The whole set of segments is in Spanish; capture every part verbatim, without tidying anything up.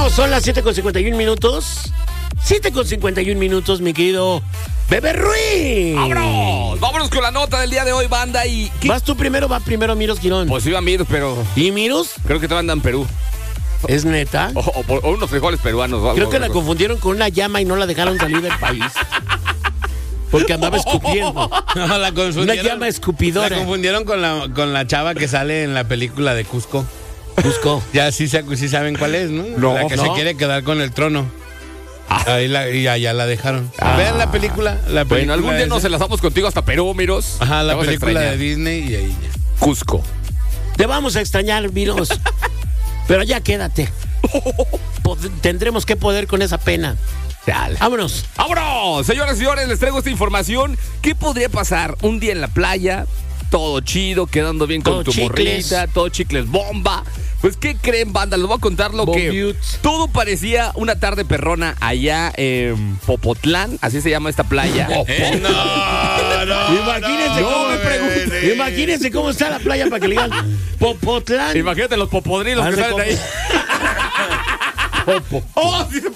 Vámonos, son las siete con cincuenta y un minutos. siete con cincuenta y un minutos, mi querido Bebé Ruiz. ¡Vámonos! Vámonos con la nota del día de hoy, banda. Y ¿qué? ¿Vas tú primero o va primero Miros Quirón? Pues iba Miros, pero ¿Y Miros? creo que te mandan Perú. ¿Es neta? O, o, o unos frijoles peruanos. O algo, Creo que la algo. confundieron con una llama y no la dejaron salir del país. Porque andaba escupiendo. No, la confundieron. Una llama escupidora. La confundieron con la, con la chava que sale en la película de Cusco. Cusco. Ya sí, se- sí saben cuál es, ¿no? No, la que no. se quiere quedar con el trono. Ahí la, y allá la dejaron. Ah. Vean la película. La película Bueno, algún día esa. nos enlazamos contigo hasta Perú, Miros. Ajá, Te la vamos a película extrañar. de Disney y ahí ya. Cusco. Te vamos a extrañar, Miros. Pero ya quédate. Pod- tendremos que poder con esa pena. Dale. Vámonos. ¡Vámonos! Señoras y señores, les traigo esta información. ¿Qué podría pasar un día en la playa? Todo chido, quedando bien con Todo tu chicles. morrita, todo chicles bomba. Pues, ¿qué creen, banda? Les voy a contar lo que... Bombiuts. Todo parecía una tarde perrona allá en Popotlán, así se llama esta playa. Eh, No, no. Imagínense, no, cómo, me pregunten. imagínense cómo está la playa para que le digan Popotlán. Imagínate los popodrilos que Haz de salen ahí. Popo. ¡Oh, sí se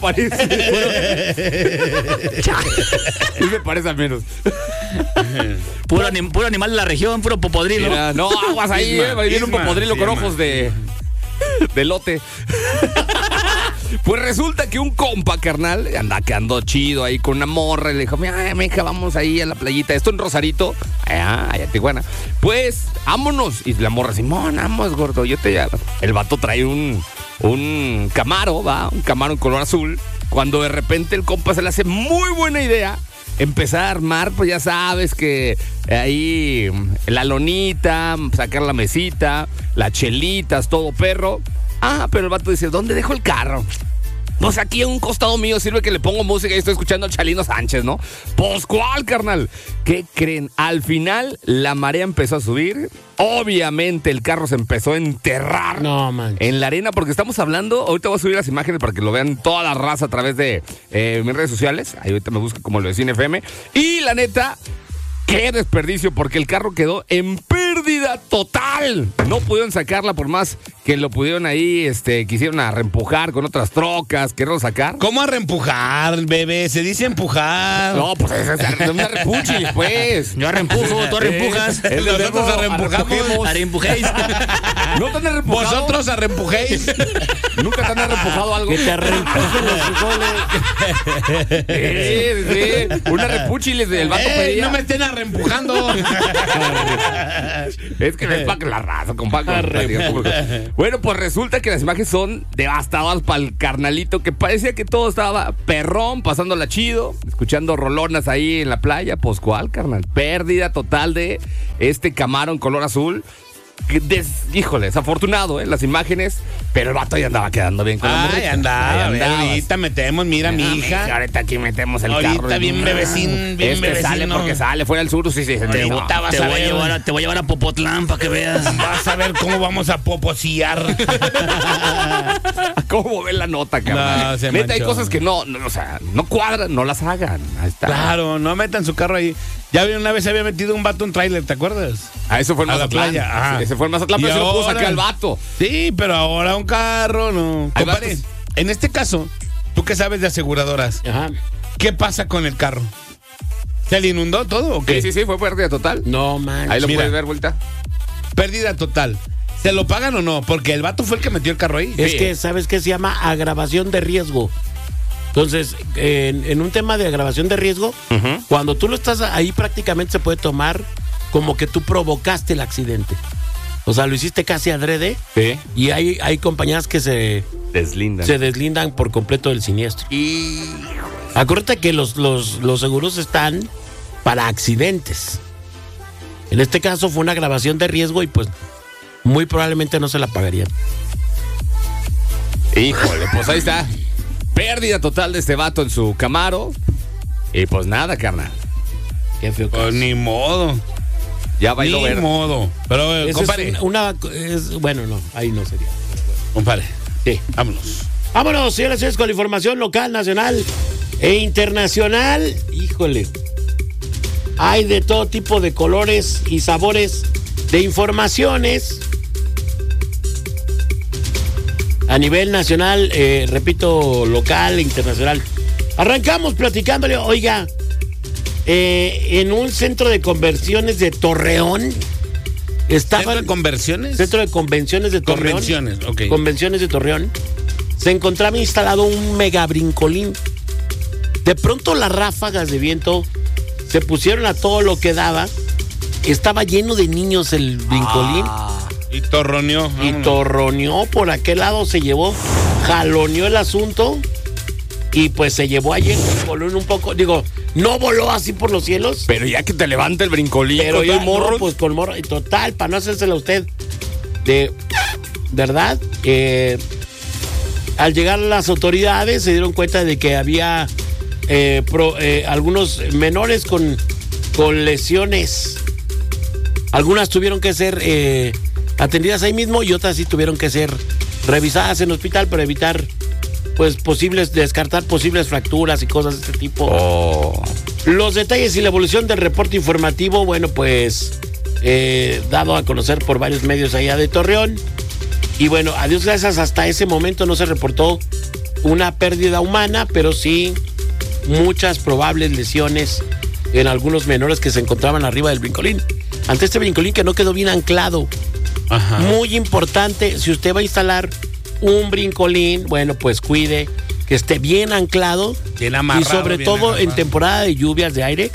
parece! Sí se parece a menos. Puro, anim- puro animal de la región, puro popodrilo. Mira, no, aguas ahí, Isma, eh. Va a venir un Isma, popodrilo con Isma. ojos de... de lote. Pues resulta que un compa, carnal, anda quedando chido ahí con una morra y le dijo, mira, mija, vamos ahí a la playita. Esto en Rosarito, allá, allá en Tijuana. Pues, vámonos. Y la morra, Simón, vamos, gordo, yo te llamo. El vato trae un, un Camaro, va, un Camaro en color azul. Cuando de repente el compa se le hace muy buena idea empezar a armar, pues ya sabes que ahí la lonita, sacar la mesita, las chelitas, todo perro. Ah, pero el vato dice, ¿dónde dejo el carro? Pues aquí en un costado mío sirve que le pongo música y estoy escuchando al Chalino Sánchez, ¿no? Pues, ¿cuál, carnal? ¿Qué creen? Al final, la marea empezó a subir. Obviamente, el carro se empezó a enterrar No, man. en la arena, porque estamos hablando, ahorita voy a subir las imágenes para que lo vean toda la raza a través de eh, mis redes sociales. Ahí ahorita me busca como lo de Cine F M. Y la neta, qué desperdicio, porque el carro quedó en pérdida total. No pudieron sacarla por más que lo pudieron ahí, este, quisieron a reempujar con otras trocas, querieron sacar. ¿Cómo a reempujar, bebé? Se dice empujar. No, pues es, es una repuchi, pues. Yo arrempujo, tú arrempujas. Es del Nosotros verbo arrempujamos. arrempujemos. Arrempujéis. ¿No te han arrempujado? Vosotros arrempujéis. ¿Nunca te han arrempujado algo? Que te arrempujen los frijoles. Sí, sí. Una repuchiles del vato Ey, pedía. no me estén arrempujando. Es que es para la raza, compadre. Bueno, pues resulta que las imágenes son devastadoras para el carnalito, que parecía que todo estaba perrón, pasándola chido, escuchando rolonas ahí en la playa. Pues, ¿cuál, carnal? Pérdida total de este Camaro en color azul. Que des- híjole, desafortunado, ¿eh? Las imágenes, pero el vato ya andaba quedando bien con la Ay, morrita. andaba. Ahí a ver, andabas. ahorita metemos, mira, mi Ah, hija. Ahorita aquí metemos el Ahorita carro. bien bebecín, bien este bebecino. sale porque sale, fuera del sur, sí, sí. Te, sí, no. Ahorita vas te a voy a ver. llevar a, te voy a llevar a Popotlán para que veas. Vas a ver cómo vamos a poposear. ¿Cómo ven la nota, carnal? No, se Neta, hay manchó. cosas que no, no, o sea, no cuadran, no las hagan. Ahí está. Claro, no metan su carro ahí. Ya vi una vez se había metido un vato en tráiler, ¿te acuerdas? Ah, eso fue en A la Mazatlán. playa, ajá. Sí, ese fue en Mazatlán, Y pero se lo pudo ahora- sacar al vato. Sí, pero ahora un carro, no. Hay Compadre, vatos- en este caso, tú que sabes de aseguradoras, Ajá. ¿qué pasa con el carro? ¿Se le inundó todo o qué? Sí, sí, sí, fue pérdida total. No, man. Ahí lo Mira. puedes ver, vuelta. Pérdida total. ¿Se lo pagan o no? Porque el vato fue el que metió el carro ahí. Es Sí. que, ¿sabes qué se llama? Agravación de riesgo. Entonces, en, en un tema de agravación de riesgo, Ujú. cuando tú lo estás ahí prácticamente se puede tomar como que tú provocaste el accidente. O sea, lo hiciste casi adrede Sí. y hay, hay compañías que se, Deslindan. se deslindan por completo del siniestro. Y... Acuérdate que los, los, los seguros están para accidentes. En este caso fue una agravación de riesgo y pues muy probablemente no se la pagarían. Híjole, pues ahí está. Pérdida total de este vato en su Camaro. Y pues nada, carnal. Qué feo Pues caso. ni modo. Ya bailó Ni ver. modo. Pero, eh, Esa compadre, es una, es- bueno, no, ahí no sería. compadre, Sí. vámonos. Vámonos, señoras y señores, con la información local, nacional e internacional. Híjole. Hay de todo tipo de colores y sabores de informaciones. a nivel nacional, eh, repito, local e internacional. Arrancamos platicándole, oiga, eh, en un centro de conversiones de Torreón, estaban... ¿Centro de conversiones? Centro de convenciones de Torreón. Convenciones, ok. Convenciones de Torreón. Se encontraba instalado un mega brincolín. De pronto las ráfagas de viento se pusieron a todo lo que daba. Estaba lleno de niños el brincolín. Ah, y torroneó. Y torroneó por aquel lado, se llevó, jaloneó el asunto. Y pues se llevó allí el brincolín un poco. Digo, no voló así por los cielos. Pero ya que te levanta el brincolín Pero con ya el morro. no, pues con morro. Y total, para no hacérsela a usted. De verdad, eh, al llegar las autoridades se dieron cuenta de que había eh, pro, eh, algunos menores con, con lesiones. Algunas tuvieron que ser eh, atendidas ahí mismo y otras sí tuvieron que ser revisadas en el hospital para evitar, pues, posibles, descartar posibles fracturas y cosas de este tipo. Oh. Los detalles y la evolución del reporte informativo, bueno, pues, eh, dado a conocer por varios medios allá de Torreón. Y bueno, a Dios gracias, hasta ese momento no se reportó una pérdida humana, pero sí muchas probables lesiones en algunos menores que se encontraban arriba del brincolín. Ante este brincolín que no quedó bien anclado. Ajá. Muy importante, si usted va a instalar un brincolín, bueno, pues cuide que esté bien anclado. Bien amarrado, y sobre bien todo amarrado. en temporada de lluvias de aire,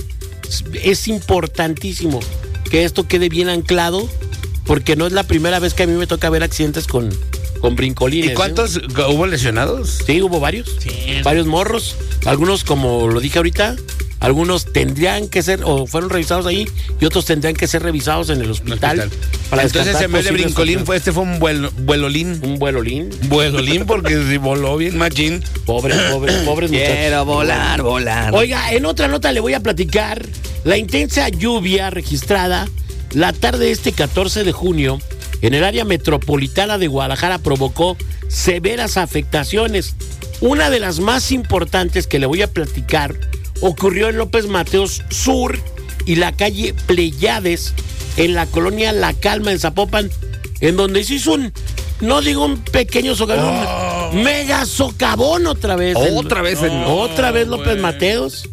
es importantísimo que esto quede bien anclado, porque no es la primera vez que a mí me toca ver accidentes con, con brincolines. ¿Y cuántos? ¿eh? ¿Hubo lesionados? Sí, hubo varios. Sí. Varios morros. Algunos, como lo dije ahorita, algunos tendrían que ser, o fueron revisados ahí, y otros tendrían que ser revisados en el hospital. hospital. Para Entonces, descartar en vez de posibles brincolín, fracturas. fue, este fue un vuelo, vuelolín. Un vuelolín. Vuelolín, porque si voló bien machín. Pobre, pobre, pobres muchachos. Quiero volar, volar. Oiga, en otra nota le voy a platicar la intensa lluvia registrada la tarde de este catorce de junio en el área metropolitana de Guadalajara provocó severas afectaciones. Una de las más importantes que le voy a platicar ocurrió en López Mateos Sur y la calle Pleiades en la colonia La Calma en Zapopan, en donde se hizo un, no digo un pequeño socavón, Oh. un mega socavón otra vez. Otra vez en- Otra vez López güey. Mateos.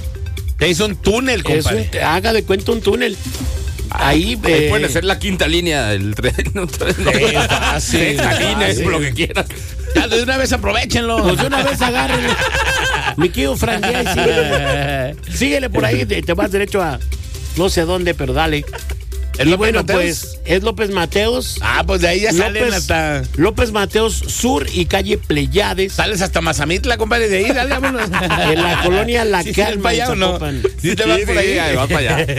Te hizo un túnel, Es compadre. un- haga de cuenta un túnel. Ahí, Ahí eh, pueden hacer la quinta línea del tren. No, no, fácil, Sexta línea, es fácil. lo que quieran. Ya, de una vez aprovechenlo. pues de una vez agárrenle. Mi querido Frank, ya, y síguele, síguele por ahí, te te vas derecho a no sé dónde, pero dale. ¿El Y López bueno, Mateos? pues es López Mateos. Ah, pues de ahí ya salen López, hasta... López Mateos Sur y calle Pleiades. Sales hasta Mazamitla, compadre, de ahí, dale, vámonos. En la colonia La ¿Sí Calma, sales para allá en o no? Zapopan. ¿Sí te Sí, vas por sí, ahí? ahí vas para allá.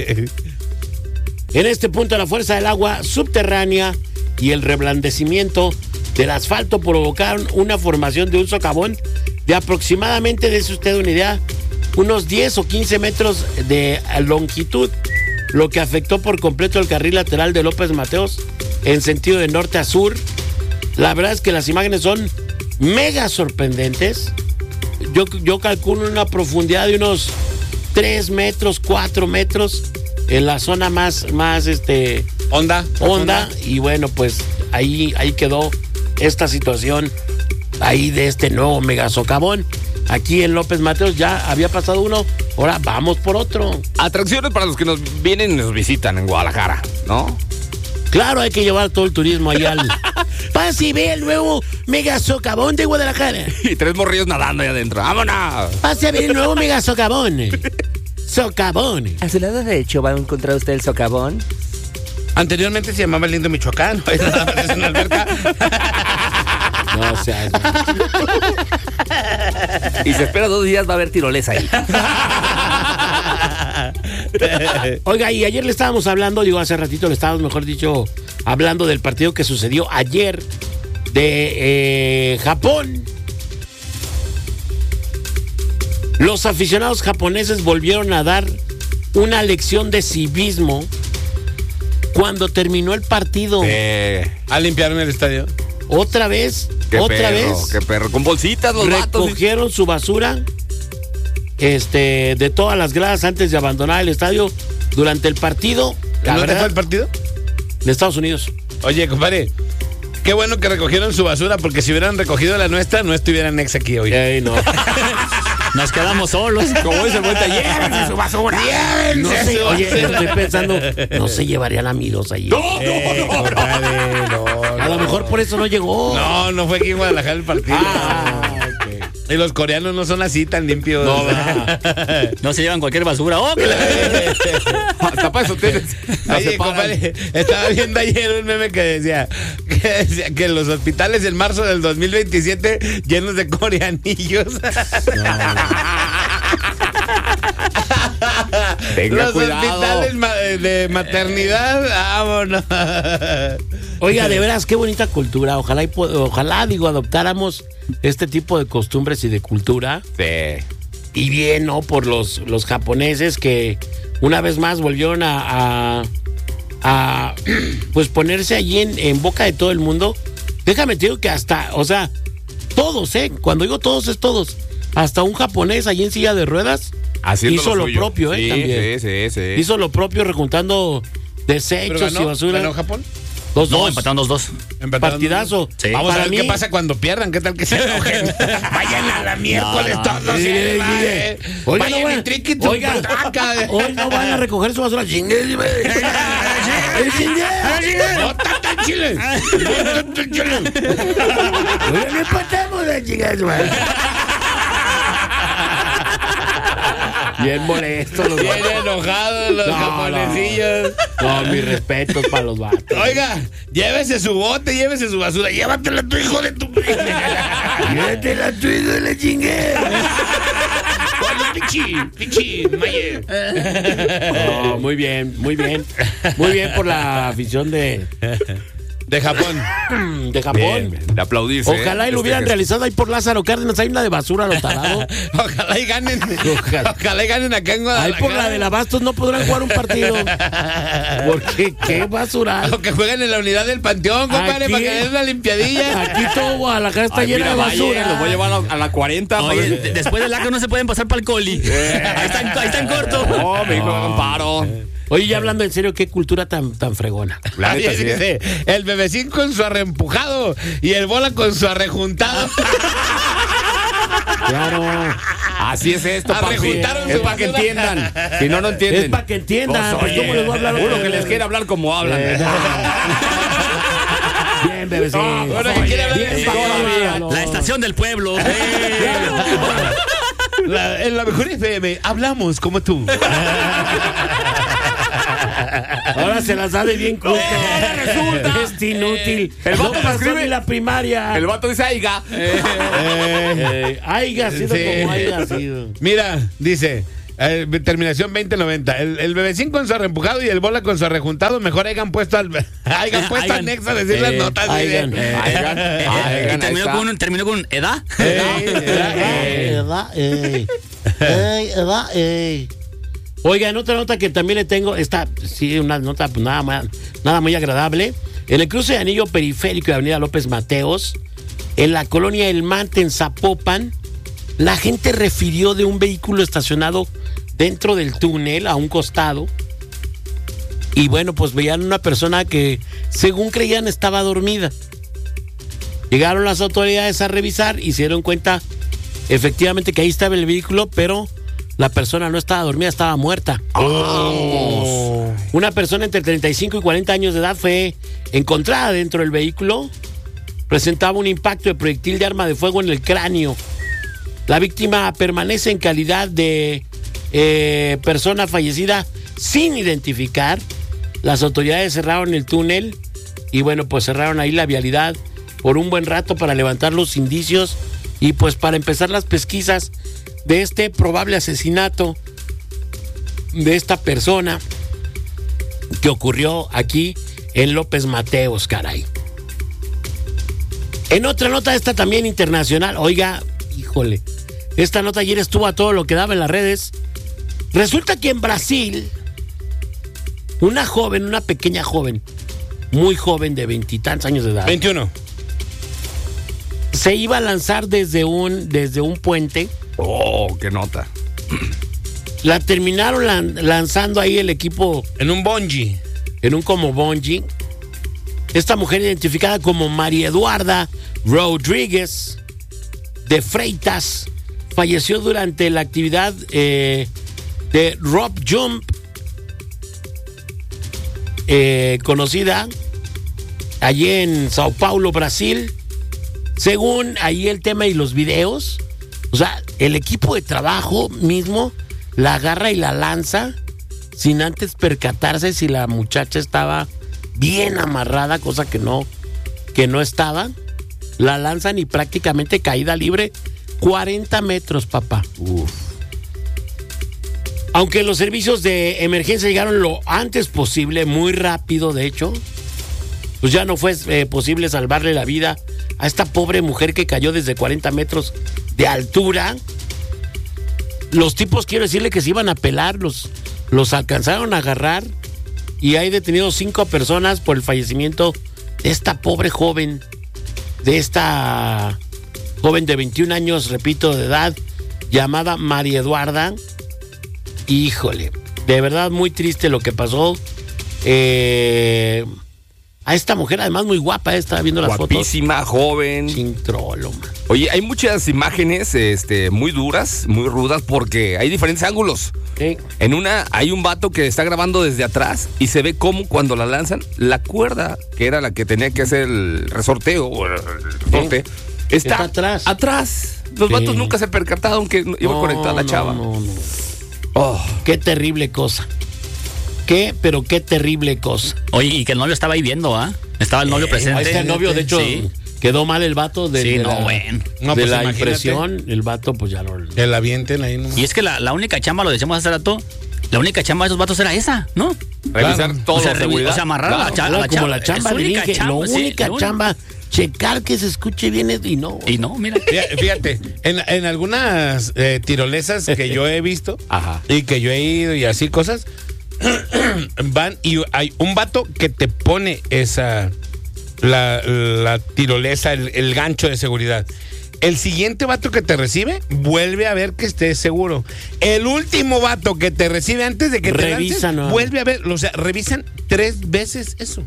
En este punto, la fuerza del agua subterránea y el reblandecimiento del asfalto provocaron una formación de un socavón de aproximadamente, dése usted una idea, unos diez o quince metros de longitud, lo que afectó por completo el carril lateral de López Mateos en sentido de norte a sur. La verdad es que las imágenes son mega sorprendentes. Yo, yo calculo una profundidad de unos tres metros, cuatro metros en la zona más, más este, Onda. honda. Y bueno, pues ahí, ahí quedó esta situación ahí de este nuevo mega socavón. Aquí en López Mateos ya había pasado uno, ahora vamos por otro. Atracciones para los que nos vienen y nos visitan en Guadalajara, ¿no? Claro, hay que llevar todo el turismo allá al... Pase y ve el nuevo mega socavón de Guadalajara. Y tres morrillos nadando ahí adentro. ¡Vámonos! Pase a ver el nuevo mega socavón. Socavón. A su lado derecho va a encontrar usted el socavón. Anteriormente se llamaba Lindo Michoacán. Hoy nada más es una alberca. No, o sea, Y se espera dos días, va a haber tirolesa ahí. oiga, y ayer le estábamos hablando, digo, hace ratito le estábamos, mejor dicho, hablando del partido que sucedió ayer de eh, Japón. Los aficionados japoneses volvieron a dar una lección de civismo cuando terminó el partido. Eh, ¿A limpiaron el estadio? Otra vez, qué otra perro, vez. qué perro. Con bolsitas los vatos. Recogieron su basura este, de todas las gradas antes de abandonar el estadio durante el partido. La ¿No te verdad, fue el partido? de Estados Unidos. Oye, compadre, qué bueno que recogieron su basura, porque si hubieran recogido la nuestra, no estuvieran ex aquí hoy. Ey, no. Nos quedamos solos. Como dice el vuelta, llévense su basura. No sé, oye, estoy pensando, no se llevarían a Miros allí. Eh, compadre, no, A lo no. mejor por eso no llegó. No, no fue aquí en Guadalajara el partido. Ah, Y los coreanos no son así tan limpios. No, ¿verdad? No se llevan cualquier basura. ¡Oh, que la- Hasta para eso tienes. La Oye, separan. compadre, estaba viendo ayer un meme que decía, que decía que los hospitales en marzo del dos mil veintisiete llenos de coreanillos. Tenga los cuidado. hospitales ma- de maternidad, vámonos. Oiga, de veras, qué bonita cultura. Ojalá, y po- ojalá, digo, adoptáramos este tipo de costumbres y de cultura. Sí. Y bien, ¿no? Por los, los japoneses que una vez más volvieron a, a, a, pues ponerse allí en, en boca de todo el mundo. Déjame te digo que hasta, o sea, todos, ¿eh? Cuando digo todos es todos. Hasta un japonés allí en silla de ruedas Haciendo hizo lo, suyo. propio, ¿eh? Sí, También. sí, sí, sí. Hizo lo propio rejuntando ¿Pero desechos ganó, y basura. ganó Japón? Dos, No, dos. empataron dos dos. Empataron. Partidazo. Sí. Vamos Para a ver mí- qué pasa cuando pierdan, qué tal que se enojen. Vayan a la miércoles no. todos. Sí, sí, sí, va, sí. eh. Oiga, Vayan no y van- triqui tu oiga, putaca. hoy no van a recoger su basura. Chingue, güey. ¡Eh, chingue! No tanto el chile. No tanto el chile. Oiga, no empatamos la chingada, güey. Bien molestos los Bien vatos. enojados los No, japonesillos. No, mis respetos para los vatos. Oiga, llévese su bote, llévese su basura. Llévatela tu hijo de tu... Llévatela tu hijo de la chingada. Bueno, pichi, pichi, maye. No, muy bien, muy bien. Muy bien por la afición de, De Japón. de Japón. Bien, bien. De aplaudirse. Ojalá y lo Este hubieran gesto. realizado ahí por Lázaro Cárdenas. Hay una de basura, lo tarado. Ojalá y ganen. Ojalá. Ojalá y ganen acá en Guadalajara. Ahí por la de la Bastos no podrán jugar un partido. Porque qué basura. O que jueguen en la unidad del Panteón, compadre, Aquí- para que den una limpiadilla. Aquí todo Guadalajara está Ay, llena mira, de basura. Valle, los voy a llevar a la, a la cuarenta. Oye, para ver- de- después del acto no se pueden pasar para el coli. Ahí están, ahí están corto. No, me dijo Amparo. Oye, ya hablando en serio, qué cultura tan, tan fregona. La neta, Oye, sí, ¿eh? dice, el bebecín con su arreempujado y el bola con su arrejuntado. Claro. Así es esto, papi. Arrejuntaron Es su para que basura. entiendan. Si no, no entienden. Es para que entiendan. Pues, oye, ¿cómo les voy a hablar? Uno que les quiere hablar como hablan. Eh, Bien, bebecín. No, ahora que quiere hablar Bien, de- todavía, no. La estación del pueblo. La- en la mejor F M hablamos como tú. Ahora se la sabe bien culto. Eh, resulta. Este inútil. El no vato pasó escribe- ni la primaria. El vato dice, aiga. Eh, haiga sido Sí. como haiga sido. Mira, dice, eh, terminación veinte noventa. El, el bebecín con su arreempujado y el bola con su arrejuntado, mejor hayan puesto al hayan puesto Hayan. anexo a decir las Eh, notas. hayan. mire. Eh, Aigan. Y Aigan, ahí terminó está. con, un, terminó con edad. Ey, Ey, edad, ey. Ey, edad, ey. Oiga, en otra nota que también le tengo, esta, sí, una nota pues, nada, más, nada muy agradable. En el cruce de anillo periférico de Avenida López Mateos, en la colonia El Mante, en Zapopan, la gente refirió de un vehículo estacionado dentro del túnel, a un costado. Y bueno, pues veían una persona que, según creían, estaba dormida. Llegaron las autoridades a revisar y se dieron cuenta efectivamente que ahí estaba el vehículo, pero la persona no estaba dormida, estaba muerta. Una persona entre treinta y cinco y cuarenta años de edad fue encontrada dentro del vehículo. Presentaba un impacto de proyectil de arma de fuego en el cráneo. La víctima permanece en calidad de eh, persona fallecida sin identificar. Las autoridades cerraron el túnel y bueno, pues cerraron ahí la vialidad por un buen rato para levantar los indicios y pues para empezar las pesquisas de este probable asesinato de esta persona que ocurrió aquí en López Mateos, caray. En otra nota, esta también internacional, oiga, híjole, esta nota ayer estuvo a todo lo que daba en las redes. Resulta que en Brasil, una joven, una pequeña joven, muy joven de veintitantos años de edad, veintiuno. se iba a lanzar desde un, desde un puente. Oh, qué nota. La terminaron lan- lanzando ahí el equipo En un bungee. en un como bungee. Esta mujer identificada como María Eduarda Rodríguez de Freitas falleció durante la actividad eh, de Rope Jump, eh, conocida allí en Sao Paulo, Brasil. Según ahí el tema y los videos, o sea, el equipo de trabajo mismo la agarra y la lanza sin antes percatarse si la muchacha estaba bien amarrada, cosa que no, que no estaba. La lanzan y prácticamente caída libre, cuarenta metros, papá. Uf. Aunque los servicios de emergencia llegaron lo antes posible, muy rápido de hecho, pues ya no fue eh, posible salvarle la vida a esta pobre mujer que cayó desde cuarenta metros de altura. Los tipos, quiero decirle que se iban a pelar, los, los alcanzaron a agarrar y hay detenidos cinco personas por el fallecimiento de esta pobre joven, de esta joven de veintiún años, repito, de edad, llamada María Eduarda. Híjole, de verdad muy triste lo que pasó. Eh... A esta mujer, además, muy guapa, ¿eh? Estaba viendo las fotos. Guapísima, joven. Sin trolo, man. Oye, hay muchas imágenes este, muy duras, muy rudas, porque hay diferentes ángulos. Sí. En una hay un vato que está grabando desde atrás y se ve cómo cuando la lanzan, la cuerda, que era la que tenía que hacer el resorteo, o el resorte, Sí. está, Está atrás. Atrás. Los Sí. vatos nunca se percataron que iba No, conectada la no, chava. No, no. Oh. Qué terrible cosa. Qué, pero qué terrible cosa. Oye, y que el novio estaba ahí viendo, ¿ah? Estaba el novio presente. Ahí está el novio, de hecho, Sí. quedó mal el vato de, Sí, de no, la, bueno. No, de pues la imagínate. impresión. El vato, pues ya no. Que la avienten ahí nomás. Y es que la, la única chamba, lo decíamos hace rato, la única chamba de esos vatos era esa, ¿no? Revisar Claro. todo, o sea, revi- seguridad. o sea, amarrar a la Claro, cha- a la como chava. la chamba, Es le única dije, chamba, la sí, única la única. chamba, checar que se escuche bien y no. Y no, mira. Fí- Fíjate, en, en algunas eh, tirolesas que yo he visto Ajá. y que yo he ido y así cosas, van y hay un vato que te pone esa, la, la tirolesa, el, el gancho de seguridad. El siguiente vato que te recibe, vuelve a ver que estés seguro. El último vato que te recibe antes de que te Revisan, lances, ¿no? vuelve a ver, o sea, revisan tres veces eso.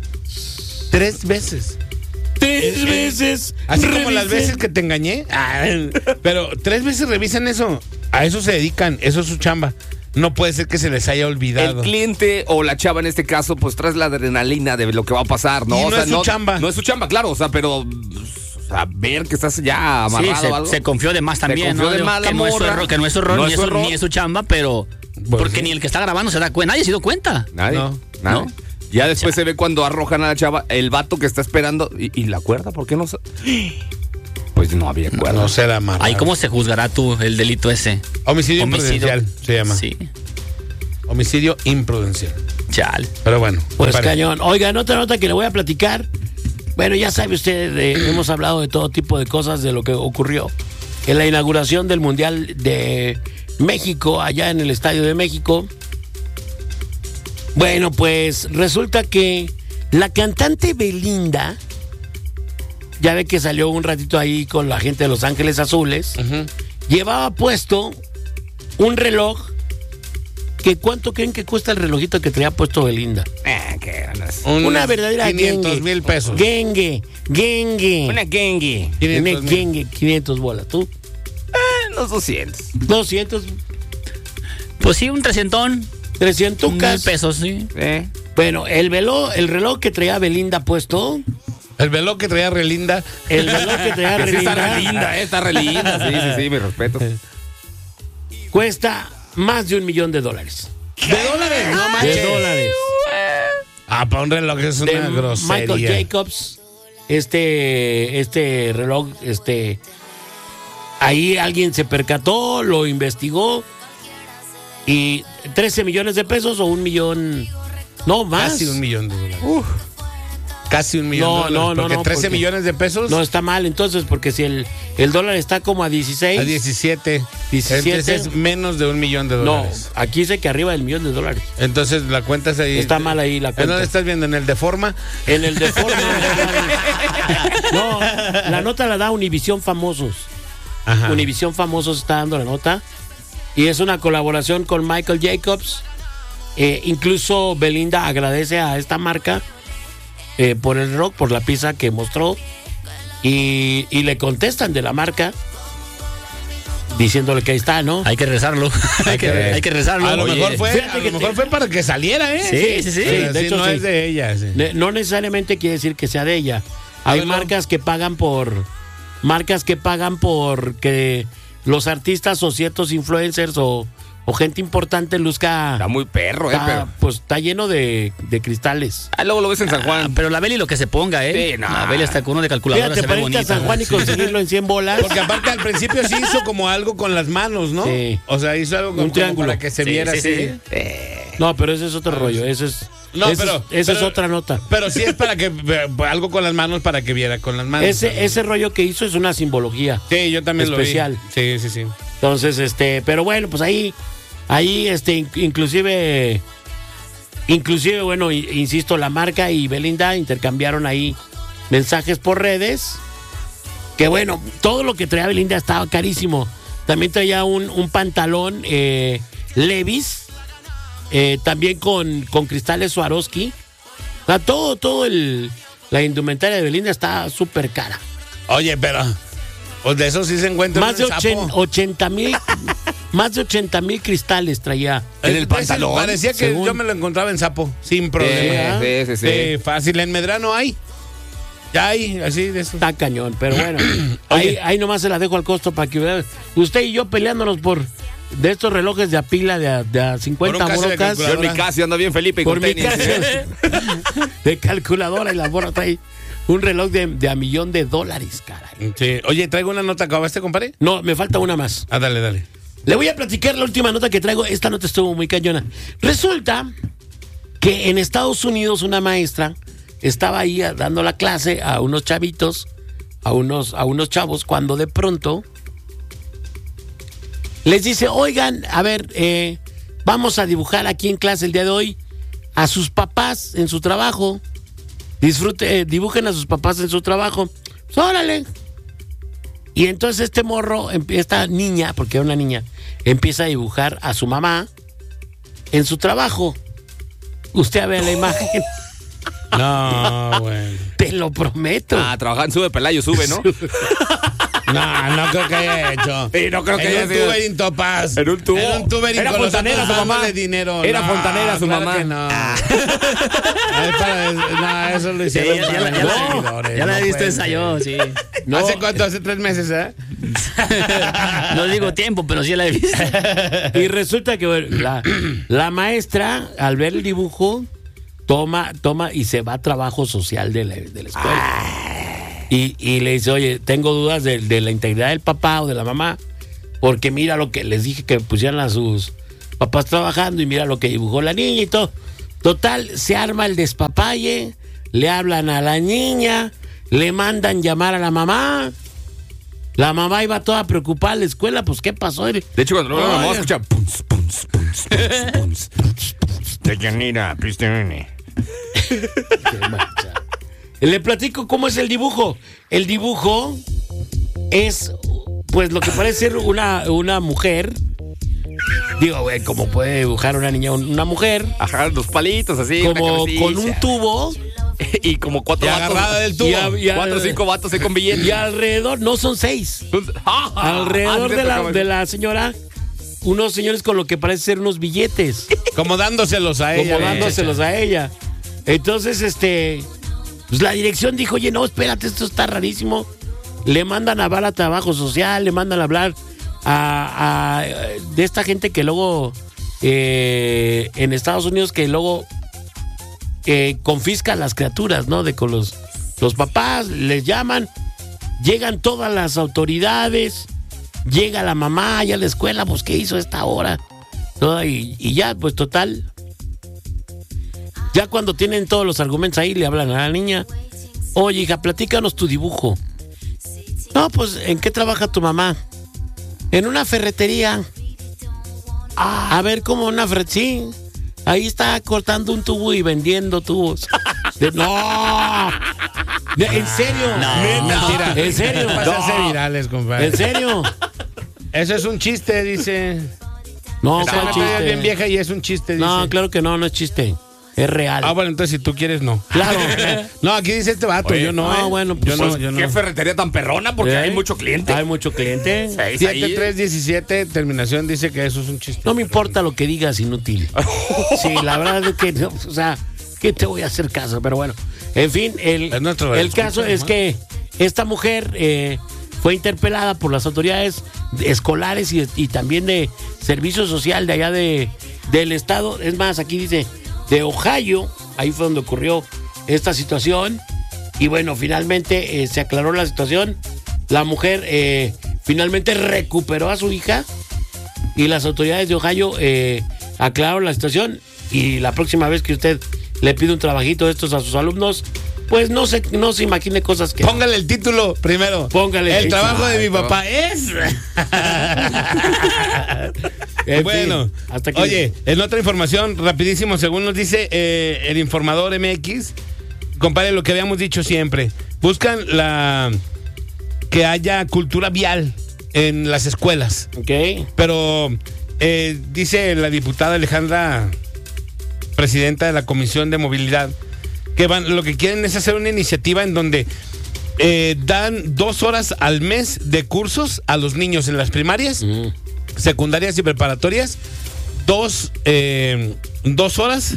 Tres veces. Tres veces. Así como revisé. las veces que te engañé. Ah, pero tres veces revisan eso. A eso se dedican. Eso es su chamba. No puede ser que se les haya El olvidado. cliente o la chava en este caso, pues traes la adrenalina de lo que va a pasar, ¿no? Y O no sea, es su chamba. No es su chamba, claro, o sea, pero o sea, ver que estás ya Sí, amarrado se, o algo. se confió de más también, confió ¿no? de Digo, más la que, no es su morra. error, que no es su error, No ni, es es su su, error. ni es su chamba, pero Pues porque sí. ni el que está grabando se da cuenta, nadie se dio cuenta. Nadie. No. nadie. ¿No? Ya después se ve cuando arrojan a la chava, el vato que está esperando. ¿Y, y la cuerda? ¿Por qué no se...? Pues no había cuerda. No será más. Ay, ¿cómo se juzgará tú el delito ese? Homicidio, imprudencial se llama. Sí, Homicidio imprudencial. chal. Pero bueno. Pues para- cañón. Oiga, otra nota que le voy a platicar. Bueno, ya sabe usted, eh, hemos hablado de todo tipo de cosas de lo que ocurrió en la inauguración del Mundial de México, allá en el Estadio de México. Bueno, pues resulta que la cantante Belinda, ya ve que salió un ratito ahí con la gente de Los Ángeles Azules, Ujú. llevaba puesto un reloj que ¿cuánto creen que cuesta el relojito que traía puesto Belinda? Eh, qué ganas. Un- Una verdadera quinientos gengue. mil pesos. Gengue, gengue. Una gengue. Una quinientos mil. gengue, quinientos bolas. ¿Tú? Eh, unos doscientos. doscientos, Pues sí, un trescientón, trescientos mil pesos, sí. Eh. Bueno, el reloj, el reloj que traía Belinda puesto, El reloj que traía Relinda. el reloj que traía Que sí está Belinda, re linda, eh, está re linda. Sí, sí, sí, mi respeto. cuesta más de un millón de dólares. ¿De dólares? No manches. De dólares. Ah, para un reloj es De una grosería. Michael Jacobs, este, este reloj, este, ahí alguien se percató, lo investigó y trece millones de pesos o un millón, no más. Casi un millón de dólares. Casi un millón No, de dólares. no, no, Porque no, trece porque- millones de pesos No está mal entonces, porque si el, el dólar está como a dieciséis, a diecisiete. diecisiete. Entonces es menos de un millón de no, dólares. aquí dice que arriba del millón de dólares. Entonces la cuenta es ahí. Está mal ahí la ¿En cuenta. dónde estás viendo? ¿En el de forma? En el de forma. No, la nota la da Univisión Famosos. Ajá. Univisión Famosos está dando la nota. Y es una colaboración con Michael Jacobs. Eh, incluso Belinda agradece a esta marca eh, por el rock, por la pieza que mostró. Y, y le contestan de la marca diciéndole que ahí está, ¿no? Hay que rezarlo. hay, que, hay que rezarlo. A lo Oye, mejor fue, fíjate a que lo mejor te- fue para que saliera, ¿eh? Sí, sí, sí. Pero de sí, hecho, no sí. es de ella. Sí. Ne- No necesariamente quiere decir que sea de ella. A Hay ver, no. marcas que pagan por marcas que pagan por que los artistas o ciertos influencers o, o gente importante luzca. Está muy perro, ¿eh? está, Pero... pues está lleno de, de cristales. Ah, luego lo ves en San Ah, Juan. pero la Beli lo que se ponga, ¿eh? Sí, no. La Beli hasta con uno de calculadora Fíjate, se para ve irte a bonita. San Juan y conseguirlo en cien bolas. Porque aparte al principio sí hizo como algo con las manos, ¿no? Sí. O sea, hizo algo como, Un triángulo. para que se Sí, viera sí, así. sí. No, pero ese es otro rollo. Ese es, No, ese pero- es, esa pero- es otra nota. Pero sí es para que eh, algo con las manos para que viera con las manos. Ese, ese rollo que hizo es una simbología. Sí, yo también especial. lo vi. Sí, sí, sí. Entonces, este, pero bueno, pues ahí, ahí, este, in- inclusive, inclusive, bueno, i- insisto, la marca y Belinda intercambiaron ahí mensajes por redes. Que bueno, todo lo que traía Belinda estaba carísimo. También traía un, un pantalón eh, Levi's, eh, también con, con cristales Swarovski. O sea, todo, todo el, la indumentaria de Belinda está súper cara. Oye, pero pues de eso sí se encuentra Más de en el sapo. ochenta mil, más de ochenta mil cristales traía. ¿En el Ese pantalón? Parecía que Según. yo me lo encontraba en Sapo, sin problema. Sí, sí, sí. Sí, fácil. En Medrano hay. Ya hay, así de eso. Está cañón, pero bueno. ahí, Oye. ahí nomás se la dejo al costo para que vean. Usted y yo peleándonos por de estos relojes de a pila de a, de a cincuenta Por un Casio de borocas. Yo en mi calculadora. casa ando bien Felipe Por con mi tenis. Casio de calculadora y la borra trae un reloj de, de a millón de dólares, caray. Sí. Oye, traigo una nota. ¿Acabaste, compadre? No, me falta una más. Ah, dale, dale. Le voy a platicar la última nota que traigo. Esta nota estuvo muy cañona. Resulta que en Estados Unidos una maestra estaba ahí a- dando la clase a unos chavitos, a unos, a unos chavos, cuando de pronto les dice, oigan, a ver, eh, vamos a dibujar aquí en clase el día de hoy a sus papás en su trabajo. Disfrute, eh, dibujen a sus papás en su trabajo. Pues, órale. Y entonces este morro, empie- esta niña, porque era una niña, empieza a dibujar a su mamá en su trabajo. Usted ve la imagen, No, güey. te lo prometo. Ah, trabajar en Sube Pelayo, sube, ¿no? No, no creo que haya hecho. Sí, no creo que en haya un sido. tuberín topaz. En un tubo. En un tuberín Era con los fontanera otros su mamá. dándole dinero. Era No, fontanera su claro mamá. que no. Es para- no, eso lo Sí, hicieron. ya, ya, para la- ya los la- seguidores, ya la no he visto puede ensayó, sí. No, ¿Hace cuánto? ¿Hace tres meses, eh? No digo tiempo, pero sí la he visto. Y resulta que bueno, la, la maestra, al ver el dibujo, toma, toma y se va a trabajo social de la, de la escuela. Y, y le dice, oye, tengo dudas de, de la integridad del papá o de la mamá, porque mira lo que les dije que pusieran a sus papás trabajando y mira lo que dibujó la niña y todo. Total, se arma el despapalle, le hablan a la niña, le mandan llamar a la mamá. La mamá iba toda preocupada a la escuela, pues ¿qué pasó? De hecho, cuando lo vamos a Oye. escuchar. Puns, puns, puns, puns, puns, puns. Deyanira, Pistone. Le platico cómo es el dibujo. El dibujo es, pues, lo que parece ser una, una mujer. Digo, güey, como puede dibujar una niña una mujer. Ajá, los palitos así. una Como cabecilla. con un tubo. Y como cuatro Y vatos. agarrada del tubo. Y a- y a- Cuatro o cinco vatos ahí con billetes. Y alrededor, no son seis. Alrededor de la, de la señora, unos señores con lo que parece ser unos billetes. Como dándoselos a ella. Como dándoselos a ella. Entonces, este, pues la dirección dijo, oye, no, espérate, esto está rarísimo. Le mandan a hablar a trabajo social, le mandan a hablar a, a- de esta gente que luego eh, en Estados Unidos que luego eh, confisca a las criaturas, ¿no? De con los, los papás, les llaman, llegan todas las autoridades, llega la mamá ya a la escuela, pues ¿qué hizo a esta hora? ¿No? Y, y ya, pues total. Ya cuando tienen todos los argumentos ahí, le hablan a la niña. Oye, hija, platícanos tu dibujo. No, pues, ¿en qué trabaja tu mamá? En una ferretería. A ver, ¿cómo una ferretería? Sí, ahí está cortando un tubo y vendiendo tubos. De- no. De- ¿En serio? No. Mentira. ¿En serio? Para hacerse No. virales, compadre. ¿En serio? Eso es un chiste, dice. No, Esa ¿cuál nota ya es chiste? bien vieja y es un chiste, dice. No, claro que no, no es chiste. Es real. Ah, bueno, entonces si tú quieres, no. Claro. No, aquí dice este vato, Oye, yo no. no, eh. bueno, pues, yo no, Pues, yo no. ¿qué ferretería tan perrona? Porque ¿Eh? hay mucho cliente. Hay mucho cliente. Seis siete ahí. tres diecisiete, terminación, dice que eso es un chiste. No me importa lo que digas, inútil. Sí, la verdad es que, no, o sea, ¿qué te voy a hacer caso? Pero bueno, en fin, el, Es nuestro el escucha, caso es ¿no? que esta mujer eh, fue interpelada por las autoridades escolares y, y también de servicio social de allá de, del estado. Es más, aquí dice, de Ohio, ahí fue donde ocurrió esta situación. Y bueno, finalmente eh, se aclaró la situación. La mujer eh, finalmente recuperó a su hija y las autoridades de Ohio eh, aclararon la situación. Y la próxima vez que usted le pide un trabajito de estos a sus alumnos, pues no se, no se imagine cosas que... Póngale el título primero. Póngale El el trabajo de mi título. papá es. En Bueno, fin, hasta aquí. oye, en otra información, rapidísimo, según nos dice eh, el informador M X, compadre, lo que habíamos dicho siempre, buscan la que haya cultura vial en las escuelas, Ok. pero eh, dice la diputada Alejandra, presidenta de la Comisión de Movilidad, que van, lo que quieren es hacer una iniciativa en donde eh, dan dos horas al mes de cursos a los niños en las primarias, Mm. secundarias y preparatorias, dos, eh, dos horas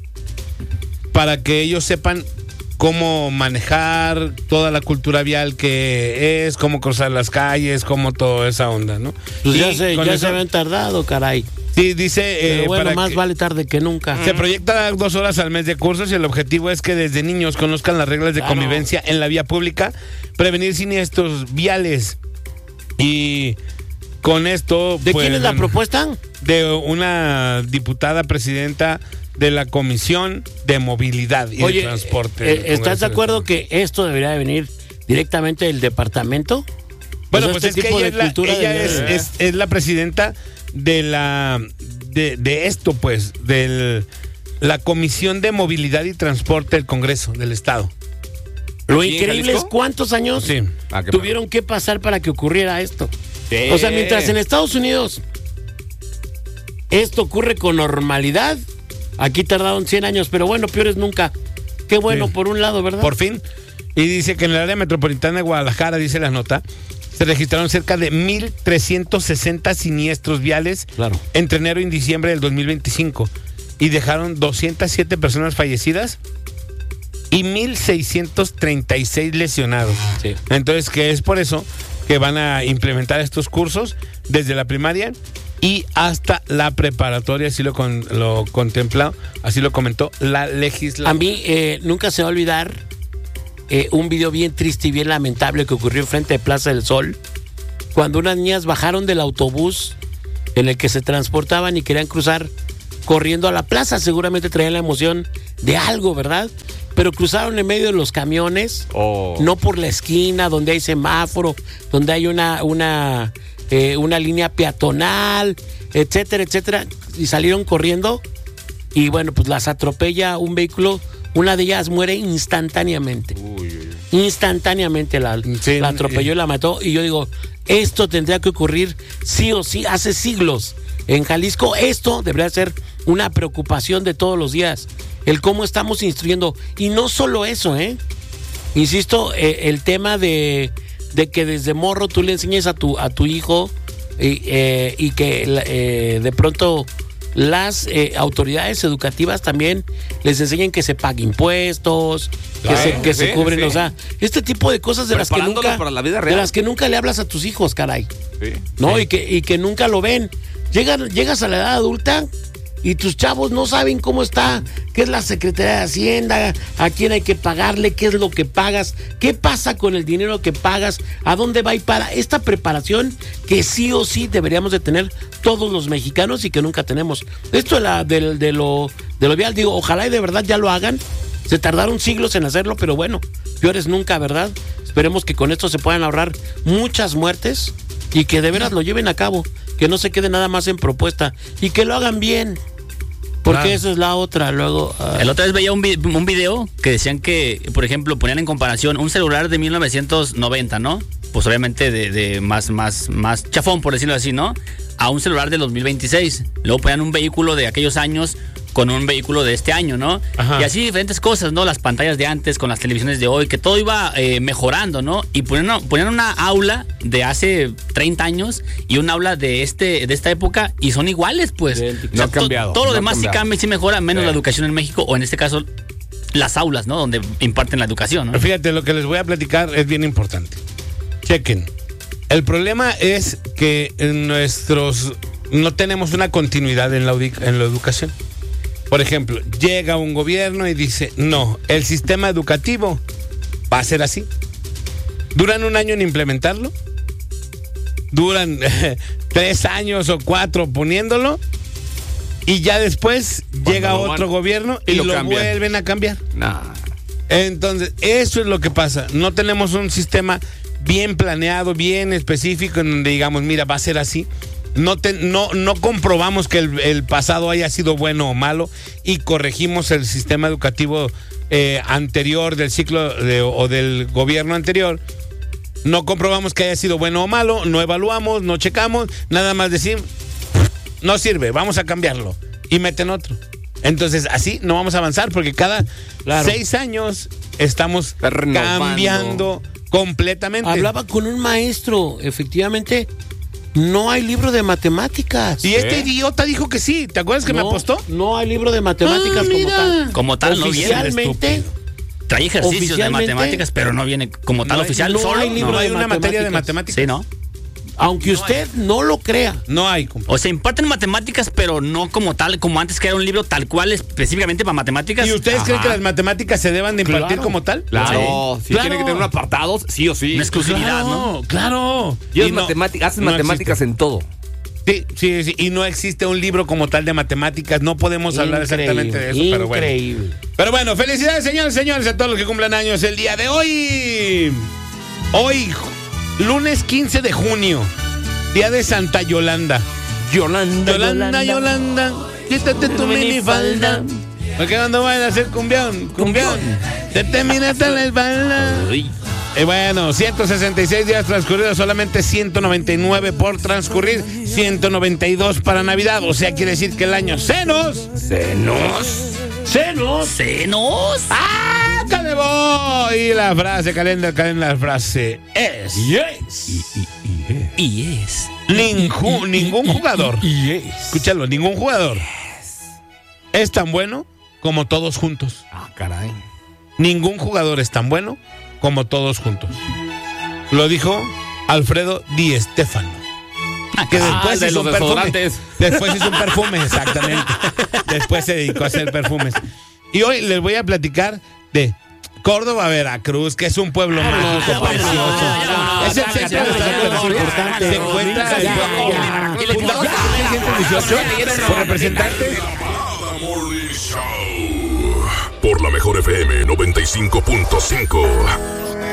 para que ellos sepan cómo manejar toda la cultura vial que es, cómo cruzar las calles, cómo toda esa onda, ¿no? Pues ya, Y se, con ya eso- se habían tardado, caray. Sí, dice... Pero eh, bueno, para más que- vale tarde que nunca. se proyecta dar dos horas al mes de cursos y el objetivo es que desde niños conozcan las reglas de Claro. convivencia en la vía pública, prevenir siniestros viales. Y con esto... ¿De pues, quién es la propuesta? de una diputada presidenta de la Comisión de Movilidad y Oye, de Transporte. eh, del ¿estás Congreso de acuerdo del que esto debería de venir directamente del departamento? Bueno, O sea, pues este es que tipo ella, de es la, cultura ella debería de- es, es- es la presidenta de la de, de esto, pues, de la Comisión de Movilidad y Transporte del Congreso del Estado. Lo ¿Aquí en increíble es Jalisco? cuántos años Sí. Ah, qué tuvieron que pasar para que ocurriera esto. Sí. O sea, mientras en Estados Unidos esto ocurre con normalidad, aquí tardaron cien años, pero bueno, peor es nunca. Qué bueno, Sí. por un lado, ¿verdad? Por fin. Y dice que en el área metropolitana de Guadalajara, dice la nota, se registraron cerca de mil trescientos sesenta siniestros viales Claro. entre enero y diciembre del dos mil veinticinco y dejaron doscientas siete personas fallecidas y mil seiscientos treinta y seis lesionados. Sí. Entonces, que es por eso que van a implementar estos cursos desde la primaria y hasta la preparatoria, así lo, con, lo contemplado, así lo comentó la A legislatura. mí eh, nunca se va a olvidar eh, un video bien triste y bien lamentable que ocurrió enfrente de Plaza del Sol, cuando unas niñas bajaron del autobús en el que se transportaban y querían cruzar corriendo a la plaza. Seguramente traían la emoción de algo, ¿verdad? Pero cruzaron en medio de los camiones, Oh. no por la esquina donde hay semáforo, donde hay una, una, eh, una línea peatonal, etcétera, etcétera, y salieron corriendo y bueno, pues las atropella un vehículo. Una de ellas muere instantáneamente. Instantáneamente la, Sí, la atropelló y la mató. Y yo digo, esto tendría que ocurrir sí o sí hace siglos. En Jalisco esto debería ser una preocupación de todos los días. El cómo estamos instruyendo. Y no solo eso, ¿eh? Insisto, eh, el tema de, de que desde morro tú le enseñes a tu, a tu hijo y, eh, y que eh, de pronto las eh, autoridades educativas también les enseñen que se pague impuestos, que, Claro, se, que se sí, cubren, sí. o sea, este tipo de cosas de las que Preparándolos nunca para la vida de real. las que nunca le hablas a tus hijos, caray. Sí. ¿No? Sí. Y que y que nunca lo ven. Llegan, llegas a la edad adulta y tus chavos no saben cómo está, qué es la Secretaría de Hacienda, a quién hay que pagarle, qué es lo que pagas, qué pasa con el dinero que pagas, a dónde va y para. Esta preparación que sí o sí deberíamos de tener todos los mexicanos y que nunca tenemos. Esto de, la, de, de lo, de lo vial, digo, ojalá y de verdad ya lo hagan. Se tardaron siglos en hacerlo, pero bueno, peores nunca, ¿verdad? Esperemos que con esto se puedan ahorrar muchas muertes y que de veras lo lleven a cabo, que no se quede nada más en propuesta y que lo hagan bien, porque Claro. esa es la otra. Luego, ah, El otra vez veía un, vi- un video que decían que, por ejemplo, ponían en comparación un celular de mil novecientos noventa, ¿no? Pues obviamente de, de más, más, más chafón, por decirlo así, ¿no? A un celular del dos mil veintiséis. Luego ponían un vehículo de aquellos años con un vehículo de este año, ¿no? Ajá. Y así diferentes cosas, ¿no? Las pantallas de antes con las televisiones de hoy, que todo iba eh, mejorando, ¿no? Y ponían, ponían una aula de hace treinta años y una aula de este de esta época y son iguales, pues. Idénticos. No ha to- cambiado, Todo lo no ha demás sí cambiado. cambia y sí mejora, menos Sí. la educación en México, o en este caso, las aulas, ¿no? Donde imparten la educación, ¿no? Fíjate, lo que les voy a platicar es bien importante. Chequen. El problema es que en nuestros no tenemos una continuidad en la, udi- en la educación. Por ejemplo, llega un gobierno y dice, no, el sistema educativo va a ser así. Duran un año en implementarlo. Duran eh, tres años o cuatro poniéndolo. Y ya después llega lo van- otro gobierno y, y lo lo cambian. vuelven a cambiar. Nah. Entonces, eso es lo que pasa. No tenemos un sistema bien planeado, bien específico, en donde digamos, mira, va a ser así. No, te- no, no comprobamos que el, el pasado haya sido bueno o malo y corregimos el sistema educativo eh, anterior del ciclo de- o del gobierno anterior. No comprobamos que haya sido bueno o malo, no evaluamos, no checamos, nada más decimos, no sirve, vamos a cambiarlo y meten otro. Entonces, así no vamos a avanzar porque cada Claro. seis años estamos Está renovando. cambiando completamente. Hablaba con un maestro, efectivamente, no hay libro de matemáticas. Y este idiota dijo que sí. ¿Te acuerdas que me No, apostó? No hay libro de matemáticas Ah, como mira. tal. Como tal, no viene. Oficialmente, Trae ejercicios de Oficialmente, matemáticas, pero no viene como tal No hay- oficial. no solo. hay libro No hay de una materia de matemáticas. matemáticas. Sí, ¿no? aunque usted no lo crea. No hay, compa. O sea, imparten matemáticas, pero no como tal, como antes que era un libro tal cual específicamente para matemáticas. ¿Y ustedes creen Ajá. que las matemáticas se deban de impartir Claro. como tal? Claro, sí, Claro. tiene que tener un apartados, sí o sí. Una exclusividad, ¿no? Claro. Y Y no- matemáticas, hacen no matemáticas en todo. Sí, sí, sí. Y no existe un libro como tal de matemáticas. No podemos hablar exactamente de eso, pero bueno. Increíble. Pero bueno, felicidades, señores, señores, a todos los que cumplan años el día de hoy. Hoy, lunes quince de junio, día de Santa Yolanda. Yolanda, Yolanda, Yolanda, quítate tu minifalda. Porque cuando vayan a hacer cumbión, cumbión, se termina hasta la espalda. Y bueno, ciento sesenta y seis días transcurridos, solamente ciento noventa y nueve por transcurrir, ciento noventa y dos para Navidad. O sea, quiere decir que el año se nos, se nos, se nos. ¡Senos! ¡Ah, calebo! Y la frase, calendar, calendar, la frase es. Y es. Ningú- ningún jugador. Escúchalo, ningún jugador es tan bueno como todos juntos. Ah, caray. Ningún jugador es tan bueno como todos juntos. Lo dijo Alfredo Di Stéfano. Que Ah, después de hizo los un perfume. desodorantes. Después hizo un perfume, exactamente. Después se dedicó a hacer perfumes. Y hoy les voy a platicar de Córdoba, Veracruz, que es un pueblo mágico, ya, precioso. ya, ya, Es el ya, centro ya, de ya, Estado de ya, Veracruz. importante. Se encuentra Ya, en ya, Fundación seiscientos dieciocho por representantes. Parada Morning Show. Por la mejor F M noventa y cinco punto cinco.